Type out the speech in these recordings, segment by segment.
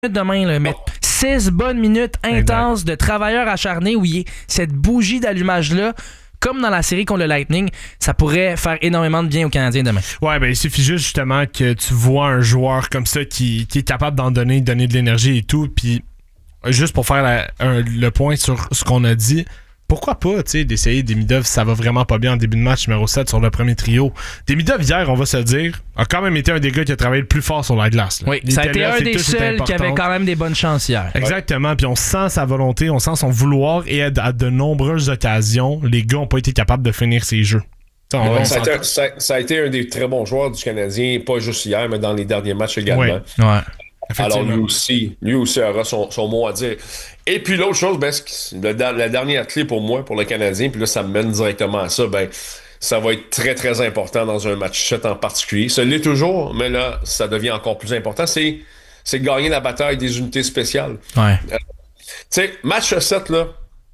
demain, là, mais 6 bonnes minutes intenses de travailleurs acharnés où il y a cette bougie d'allumage-là, comme dans la série contre le Lightning, ça pourrait faire énormément de bien aux Canadiens demain. Ouais, ben il suffit juste justement que tu vois un joueur comme ça qui est capable d'en donner de l'énergie et tout, puis juste pour faire le point sur ce qu'on a dit, pourquoi pas, tu sais, d'essayer Demidov, ça va vraiment pas bien en début de match numéro 7 sur le premier trio. Demidov, hier, on va se dire, a quand même été un des gars qui a travaillé le plus fort sur la glace. Là. Oui, ça a été un des seuls qui avait quand même des bonnes chances hier. Exactement, puis on sent sa volonté, on sent son vouloir, et à de nombreuses occasions, les gars n'ont pas été capables de finir ces jeux. Ça a été un des très bons joueurs du Canadien, pas juste hier, mais dans les derniers matchs également. Ouais. Alors lui aussi aura son mot à dire. Et puis l'autre chose, la dernière clé pour moi, pour le Canadien, puis là ça me mène directement à ça, ça va être très très important dans un match 7 en particulier. Ça l'est toujours, mais là ça devient encore plus important, c'est de gagner la bataille des unités spéciales. Ouais. Tu sais, match 7 là,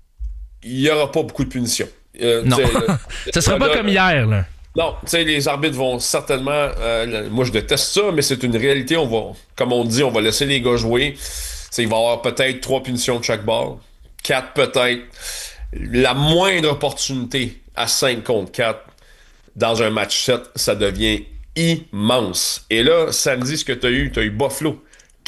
il n'y aura pas beaucoup de punitions. Non, ce sera pas comme hier là. Non, tu sais, les arbitres vont certainement... moi, je déteste ça, mais c'est une réalité. Comme on dit, on va laisser les gars jouer. Il va y avoir peut-être 3 punitions de chaque bord. 4 peut-être. La moindre opportunité à 5 contre 4 dans un match 7, ça devient immense. Et là, samedi, ce que tu as eu Buffalo.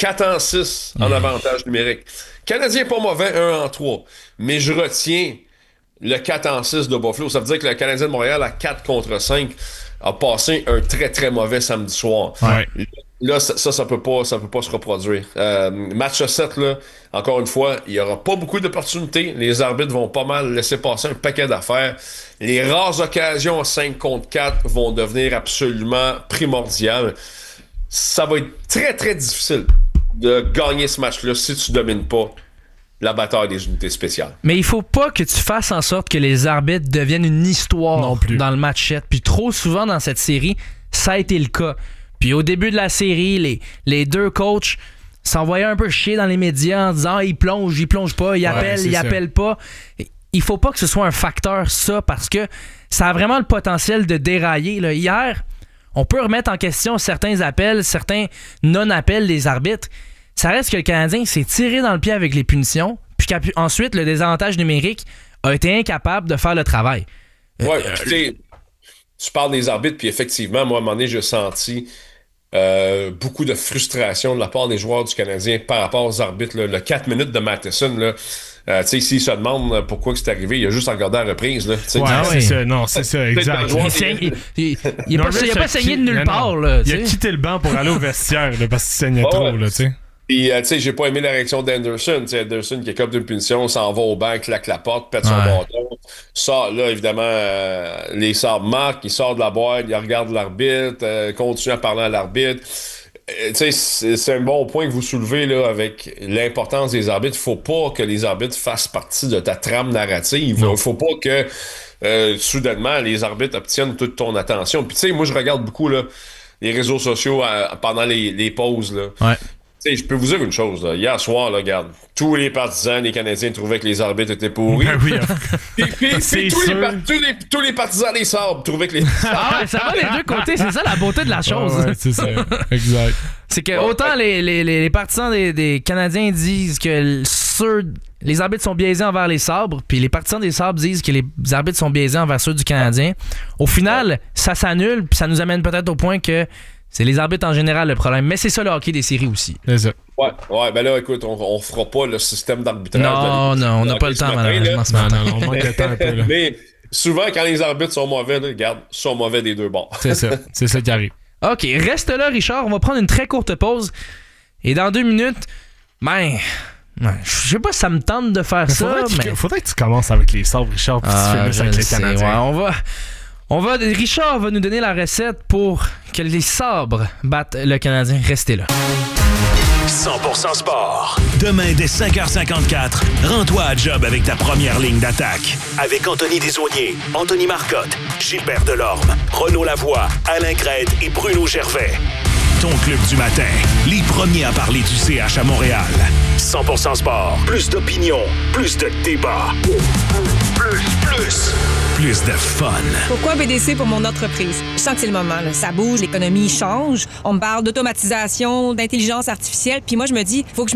4-6 en avantage numérique. Canadien pas mauvais, 1-3. Mais je retiens... le 4-6 de Buffalo, ça veut dire que le Canadien de Montréal à 4 contre 5 a passé un très très mauvais samedi soir. Ouais. Là, ça peut pas se reproduire. Match 7, là, encore une fois, il n'y aura pas beaucoup d'opportunités. Les arbitres vont pas mal laisser passer un paquet d'affaires. Les rares occasions à 5 contre 4 vont devenir absolument primordiales. Ça va être très très difficile de gagner ce match-là si tu domines pas la bataille des unités spéciales. Mais il faut pas que tu fasses en sorte que les arbitres deviennent une histoire non plus dans le match 7. Puis trop souvent dans cette série, ça a été le cas. Puis au début de la série, les deux coachs s'envoyaient un peu chier dans les médias en disant il plonge pas, il appelle pas. Il faut pas que ce soit un facteur, ça, parce que ça a vraiment le potentiel de dérailler. Là. Hier, on peut remettre en question certains appels, certains non-appels des arbitres. Ça reste que le Canadien s'est tiré dans le pied avec les punitions, puis qu'ensuite, le désavantage numérique a été incapable de faire le travail. Ouais, tu parles des arbitres, puis effectivement, moi, à un moment donné, j'ai senti beaucoup de frustration de la part des joueurs du Canadien par rapport aux arbitres. Là. Le 4 minutes de Matheson, là, s'il se demande pourquoi c'est arrivé, il a juste regardé à la reprise. Là, c'est ça, non, c'est ça, exact. Il n'a pas saigné de nulle part. Là, il a quitté le banc pour aller au vestiaire là, parce qu'il saignait trop. Là, tu sais. Puis, j'ai pas aimé la réaction d'Anderson. Anderson qui est comme d'une punition, s'en va au banc, claque la porte, pète son bâton. Sort, là, évidemment, les sabres marquent, il sort de la boîte, il regarde l'arbitre, continue à parler à l'arbitre. C'est un bon point que vous soulevez là, avec l'importance des arbitres. Il faut pas que les arbitres fassent partie de ta trame narrative. Il faut pas que, soudainement, les arbitres obtiennent toute ton attention. Puis, tu sais, moi, je regarde beaucoup là, les réseaux sociaux pendant les pauses. Là. Ouais. Je peux vous dire une chose, là. Hier soir, là, regarde, tous les partisans des Canadiens trouvaient que les arbitres étaient pourris. Ben oui, puis tous les partisans des Sabres trouvaient que les... ça va les deux côtés, c'est ça la beauté de la chose. Ouais, c'est ça, exact. C'est que autant les partisans des Canadiens disent que les arbitres sont biaisés envers les Sabres, puis les partisans des Sabres disent que les arbitres sont biaisés envers ceux du Canadien. Au final, ça s'annule, puis ça nous amène peut-être au point que c'est les arbitres en général le problème. Mais c'est ça le hockey des séries aussi. C'est ça. Ouais, ben là, écoute, on fera pas le système d'arbitrage. Non, on n'a pas le temps, malheureusement. Non, on manque de temps un peu. Là. Mais souvent, quand les arbitres sont mauvais, là, regarde, ils sont mauvais des deux bords. C'est ça qui arrive. OK, reste là, Richard. On va prendre une très courte pause. Et dans 2 minutes, je sais pas si ça me tente de faire ça, mais... Faudrait que tu commences avec les Sabres, Richard, puis tu fais ça avec les Canadiens. Ouais, Richard va nous donner la recette pour que les Sabres battent le Canadien. Restez là. 100% sport. Demain, dès 5h54, rends-toi à job avec ta première ligne d'attaque. Avec Anthony Desaulniers, Anthony Marcotte, Gilbert Delorme, Renaud Lavoie, Alain Crête et Bruno Gervais. Ton club du matin. Les premiers à parler du CH à Montréal. 100% sport. Plus d'opinion. Plus de débat. Plus de fun. Pourquoi BDC pour mon entreprise? Je sens que c'est le moment. Là. Ça bouge, l'économie change. On me parle d'automatisation, d'intelligence artificielle. Puis moi, je me dis, faut que je